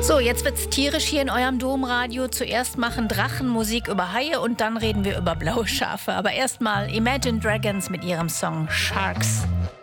So, jetzt wird's tierisch hier in eurem Domradio. Zuerst machen Drachen Musik über Haie und dann reden wir über blaue Schafe. Aber erstmal Imagine Dragons mit ihrem Song Sharks.